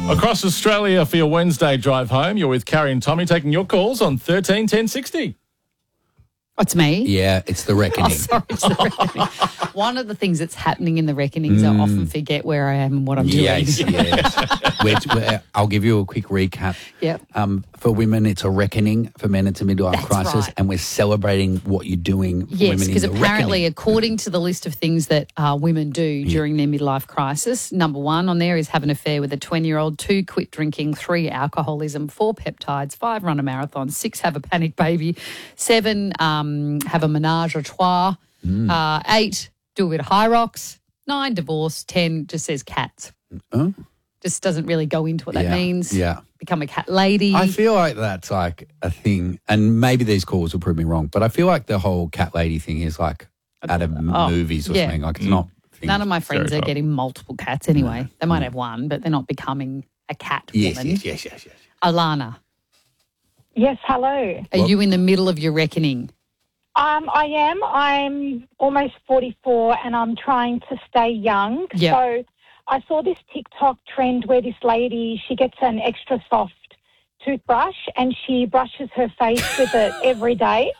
Across Australia for your Wednesday drive home, you're with Carrie and Tommy taking your calls on 13 10 60. It's me. Yeah, it's the reckoning. Oh, sorry, it's the reckoning. One of the things that's happening in the reckonings, I often forget where I am and what I'm doing. Yes. I'll give you a quick recap. Yep. For women, it's a reckoning. For men, it's a midlife crisis. Right. And we're celebrating what you're doing for Yes, women in because the apparently, reckoning. according to the list of things that women do during their midlife crisis, number one on there is have an affair with a 20-year-old, 2, quit drinking, 3, alcoholism, 4, peptides, 5, run a marathon, 6, have a panic baby, 7, have a menage a trois, 8, do a bit of high rocks, 9, divorce, 10, just says cats. Oh. Just doesn't really go into what that means. Yeah. Become a cat lady. I feel like that's like a thing, and maybe these calls will prove me wrong, but I feel like the whole cat lady thing is like out of movies or something. Like it's not. None of my friends are Stereotype. getting multiple cats anyway. They might have one, but they're not becoming a cat woman. Yes. Alana, Yes, hello. are you in the middle of your reckoning? I am. I'm almost 44 and I'm trying to stay young. Yep. So I saw this TikTok trend where this lady, she gets an extra soft toothbrush and she brushes her face with it every day.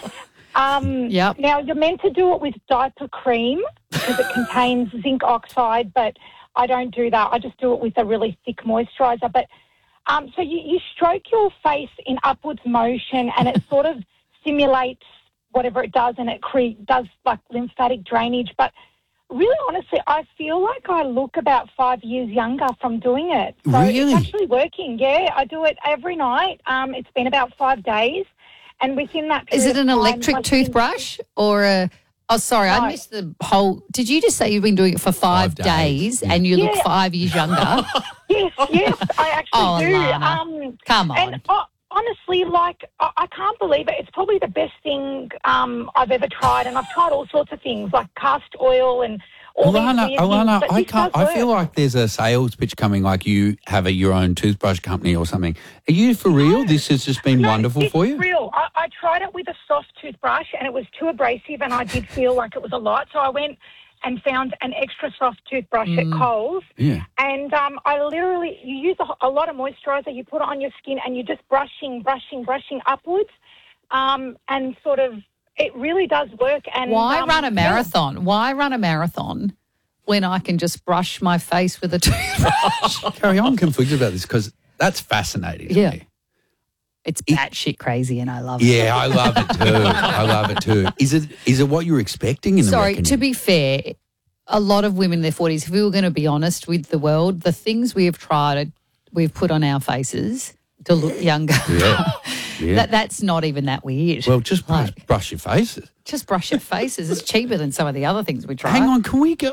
Yep. Now, you're meant to do it with diaper cream because it contains zinc oxide, but I don't do that. I just do it with a really thick moisturiser. But so you stroke your face in upwards motion and it sort of simulates whatever it does, and it does like lymphatic drainage. But really, honestly, I feel like I look about 5 years younger from doing it. So Really? It's actually working. Yeah, I do it every night. It's been about 5 days, and within that period Is it an of time, electric my skin- toothbrush or a... Oh, sorry, I No. missed the whole... Did you just say you've been doing it for 5 days and you look Yeah. 5 years younger? Yes, I actually Oh, do. Alana. Come on. And honestly, like, I can't believe it. It's probably the best thing I've ever tried, and I've tried all sorts of things like cast oil and all these weird things. Alana, but I this does I feel work. like there's a sales pitch coming, like you have your own toothbrush company or something. Are you for real? This has just been wonderful it's for you? Real. I tried it with a soft toothbrush and it was too abrasive and I did feel like it was a lot. So I went and found an extra soft toothbrush at Coles. Yeah. And you use a lot of moisturiser, you put it on your skin and you're just brushing upwards. And sort of, it really does work. And Why run a yeah. marathon? Why run a marathon when I can just brush my face with a toothbrush? Carrie, I'm conflicted about this because that's fascinating to Yeah. me. It's batshit crazy and I love it. Yeah, I love it too. Is it what you were expecting in the Sorry, reckoning? to be fair, a lot of women in their 40s, if we were going to be honest with the world, the things we have tried, we've put on our faces to look younger. Yeah. That's not even that weird. Well, just Like, brush your faces. just brush your faces. It's cheaper than some of the other things we try. Hang on, can we go?